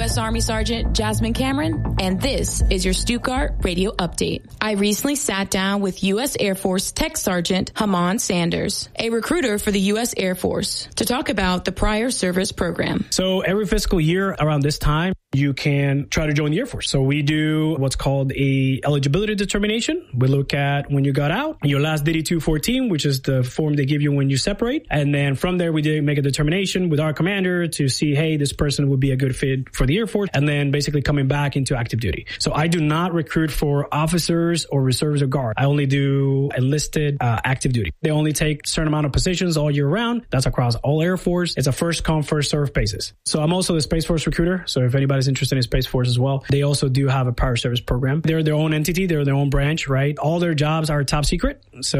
U.S. Army Sergeant Jasmine Cameron, and this is your Stuttgart Radio Update. I recently sat down with U.S. Air Force Tech Sergeant Haman Sanders, a recruiter for the U.S. Air Force, to talk about the prior service program. So every fiscal year around this time, you can try to join the Air Force. So we do what's called a eligibility determination. We look at when you got out, your last DD-214, which is the form they give you when you separate. And then from there, we did make a determination with our commander to see, hey, this person would be a good fit for the Air Force. And then basically coming back into active duty. So I do not recruit for officers or reserves or guard. I only do enlisted active duty. They only take a certain amount of positions all year round. That's across all Air Force. It's a first come, first serve basis. So I'm also the Space Force recruiter. So if anybody's interested in Space Force as well, they also do have a prior service program. They're their own entity. They're their own branch, right? All their jobs are top secret. So